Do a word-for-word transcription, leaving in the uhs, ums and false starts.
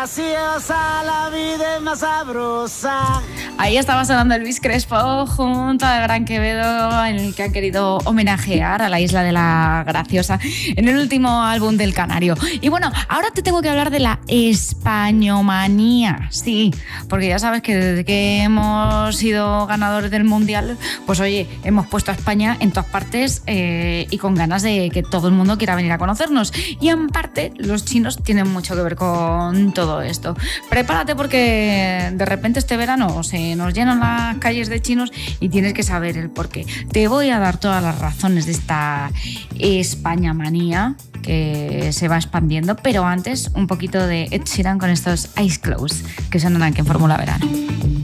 graciosa, la vida es más sabrosa. Ahí estaba sonando Elvis Crespo junto a Gran Quevedo, en el que ha querido homenajear a la isla de la Graciosa en el último álbum del Canario. Y bueno, ahora te tengo que hablar de la españomanía. Sí, porque ya sabes que desde que hemos sido ganadores del Mundial, pues oye, hemos puesto a España en todas partes eh, y con ganas de que todo el mundo quiera venir a conocernos. Y en parte los chinos tienen mucho que ver con todo esto. Prepárate porque de repente este verano se nos llenan las calles de chinos y tienes que saber el porqué. Te voy a dar todas las razones de esta Españamanía que se va expandiendo, pero antes un poquito de Ed Sheeran con estos Eyes Closed que sonan aquí en Fórmula Verano.